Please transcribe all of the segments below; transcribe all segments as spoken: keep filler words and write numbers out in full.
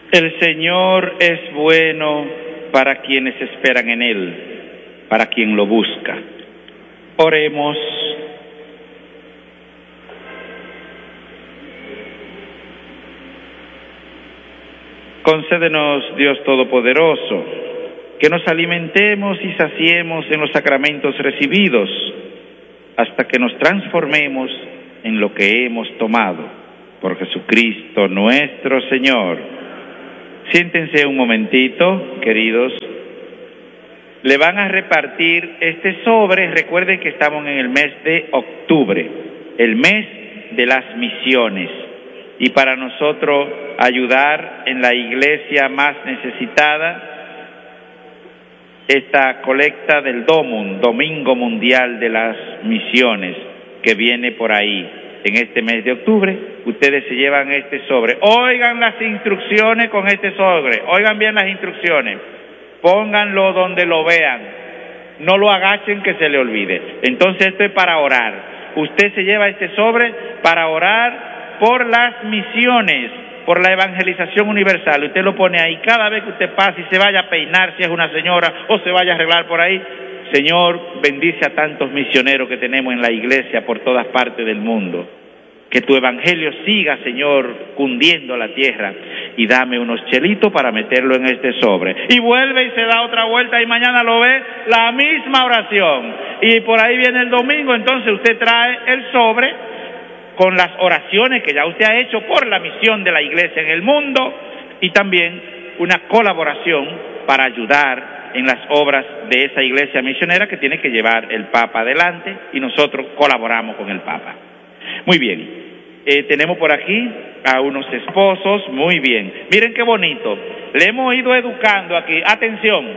El Señor es bueno para quienes esperan en Él, para quien lo busca. Oremos. Concédenos, Dios Todopoderoso, que nos alimentemos y saciemos en los sacramentos recibidos, hasta que nos transformemos en lo que hemos tomado. Por Jesucristo nuestro Señor. Siéntense un momentito, queridos. Le van a repartir este sobre. Recuerden que estamos en el mes de octubre, el mes de las misiones. Y para nosotros ayudar en la iglesia más necesitada, esta colecta del DOMUN, Domingo Mundial de las Misiones, que viene por ahí en este mes de octubre, ustedes se llevan este sobre. Oigan las instrucciones con este sobre, oigan bien las instrucciones, pónganlo donde lo vean, no lo agachen que se le olvide. Entonces esto es para orar. Usted se lleva este sobre para orar por las misiones, por la evangelización universal. Usted lo pone ahí cada vez que usted pase y se vaya a peinar, si es una señora, o se vaya a arreglar por ahí. Señor, bendice a tantos misioneros que tenemos en la iglesia por todas partes del mundo. Que tu evangelio siga, Señor, cundiendo la tierra. Y dame unos chelitos para meterlo en este sobre. Y vuelve y se da otra vuelta y mañana lo ve, la misma oración. Y por ahí viene el domingo, entonces usted trae el sobre con las oraciones que ya usted ha hecho por la misión de la iglesia en el mundo y también una colaboración para ayudar en las obras de esa iglesia misionera que tiene que llevar el Papa adelante y nosotros colaboramos con el Papa. Muy bien, eh, tenemos por aquí a unos esposos, muy bien. Miren qué bonito, le hemos ido educando aquí, atención,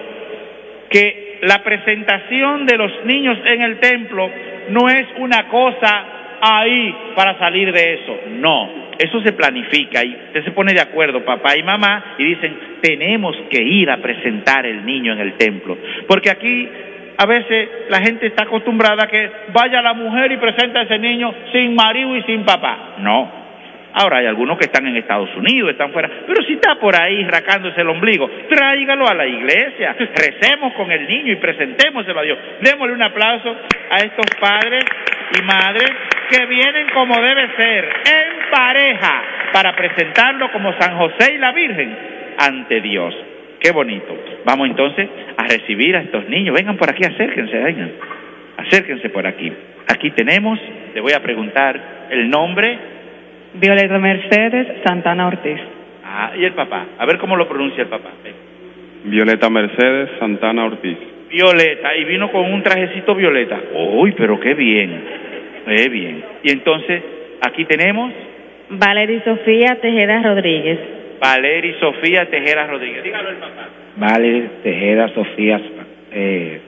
que la presentación de los niños en el templo no es una cosa ahí para salir de eso, no, eso se planifica y usted se pone de acuerdo, papá y mamá, y dicen, tenemos que ir a presentar el niño en el templo, porque aquí a veces la gente está acostumbrada a que vaya la mujer y presenta a ese niño sin marido y sin papá, no. Ahora hay algunos que están en Estados Unidos, están fuera, pero si está por ahí rascándose el ombligo, tráigalo a la iglesia, recemos con el niño y presentémoselo a Dios. Démosle un aplauso a estos padres y madres que vienen como debe ser, en pareja, para presentarlo como San José y la Virgen ante Dios. Qué bonito. Vamos entonces a recibir a estos niños. Vengan por aquí, acérquense, vengan. Acérquense por aquí. Aquí tenemos, le voy a preguntar el nombre. Violeta Mercedes Santana Ortiz. Ah, ¿y el papá? A ver cómo lo pronuncia el papá. Ven. Violeta Mercedes Santana Ortiz. Violeta, y vino con un trajecito violeta. Uy, pero qué bien, qué bien. Y entonces, aquí tenemos... Valery Sofía Tejeda Rodríguez. Valery Sofía Tejeda Rodríguez. Dígalo el papá. Valery Tejeda Sofía eh,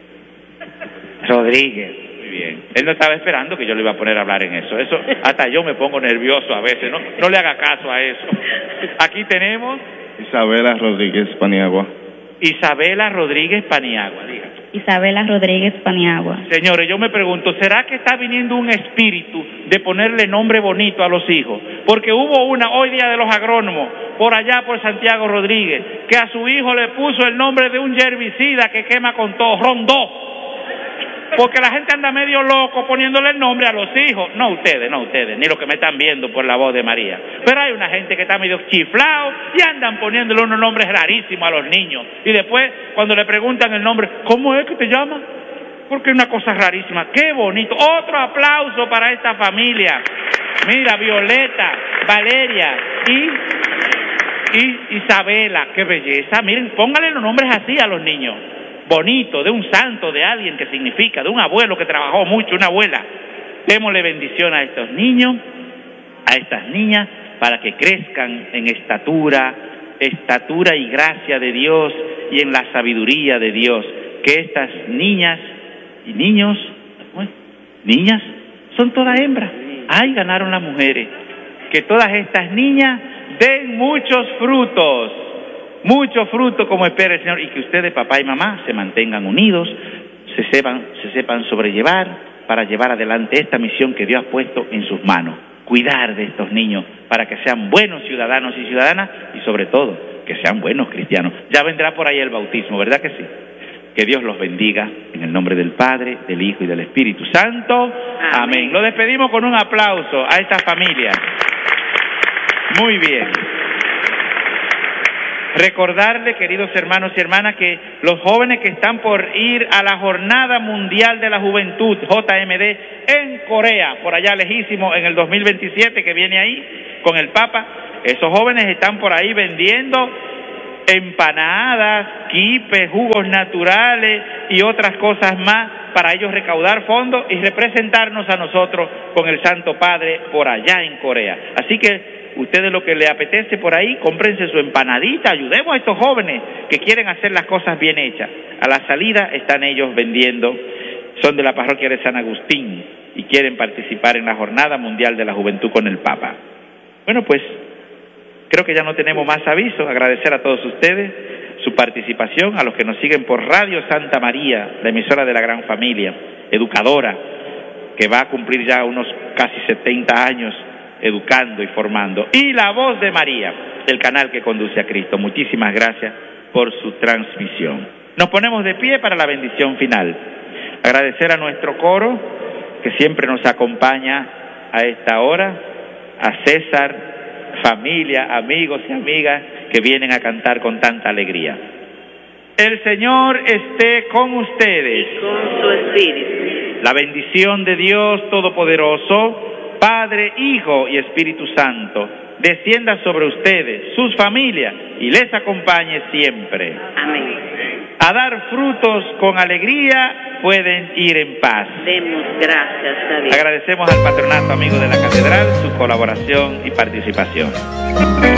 Rodríguez. Muy bien. Él no estaba esperando que yo le iba a poner a hablar en eso. Eso, hasta yo me pongo nervioso a veces, ¿no? No le haga caso a eso. Aquí tenemos... Isabela Rodríguez Paniagua. Isabela Rodríguez Paniagua, diga. Isabela Rodríguez Paniagua. Señores, yo me pregunto, ¿será que está viniendo un espíritu de ponerle nombre bonito a los hijos? Porque hubo una, hoy día de los agrónomos, por allá por Santiago Rodríguez, que a su hijo le puso el nombre de un herbicida que quema con todo, Rondó. Porque la gente anda medio loco poniéndole el nombre a los hijos. No ustedes, no ustedes, ni los que me están viendo por la voz de María. Pero hay una gente que está medio chiflado y andan poniéndole unos nombres rarísimos a los niños. Y después, cuando le preguntan el nombre, ¿cómo es que te llamas? Porque es una cosa rarísima. ¡Qué bonito! Otro aplauso para esta familia. Mira, Violeta, Valeria y, y Isabela. ¡Qué belleza! Miren, pónganle los nombres así a los niños. Bonito, de un santo, de alguien que significa, de un abuelo que trabajó mucho, una abuela. Démosle bendición a estos niños, a estas niñas, para que crezcan en estatura, estatura y gracia de Dios y en la sabiduría de Dios. Que estas niñas y niños, bueno, niñas, son todas hembras. Ay, ganaron las mujeres. Que todas estas niñas den muchos frutos. Mucho fruto como espera el Señor, y que ustedes, papá y mamá, se mantengan unidos, se sepan, se sepan sobrellevar para llevar adelante esta misión que Dios ha puesto en sus manos. Cuidar de estos niños para que sean buenos ciudadanos y ciudadanas y sobre todo que sean buenos cristianos. Ya vendrá por ahí el bautismo, ¿verdad que sí? Que Dios los bendiga en el nombre del Padre, del Hijo y del Espíritu Santo. Amén. Amén. Lo despedimos con un aplauso a esta familia. Muy bien. Recordarle, queridos hermanos y hermanas, que los jóvenes que están por ir a la Jornada Mundial de la Juventud, J M D, en Corea, por allá lejísimo, en el dos mil veintisiete, que viene ahí con el Papa, esos jóvenes están por ahí vendiendo empanadas, quipes, jugos naturales y otras cosas más para ellos recaudar fondos y representarnos a nosotros con el Santo Padre por allá en Corea. Así que ustedes, lo que les apetece por ahí, cómprense su empanadita, ayudemos a estos jóvenes que quieren hacer las cosas bien hechas. A la salida están ellos vendiendo, son de la parroquia de San Agustín y quieren participar en la Jornada Mundial de la Juventud con el Papa. Bueno, pues creo que ya no tenemos más avisos. Agradecer a todos ustedes su participación, a los que nos siguen por Radio Santa María, la emisora de la gran familia, educadora, que va a cumplir ya unos casi setenta años educando y formando, y La Voz de María, el canal que conduce a Cristo. Muchísimas gracias por su transmisión. Nos ponemos de pie para la bendición final. Agradecer a nuestro coro que siempre nos acompaña a esta hora, a César, familia, amigos y amigas que vienen a cantar con tanta alegría. El Señor esté con ustedes. Y con su espíritu. La bendición de Dios Todopoderoso, Padre, Hijo y Espíritu Santo, descienda sobre ustedes, sus familias, y les acompañe siempre. Amén. A dar frutos con alegría, pueden ir en paz. Demos gracias a Dios. Agradecemos al Patronato Amigo de la Catedral su colaboración y participación.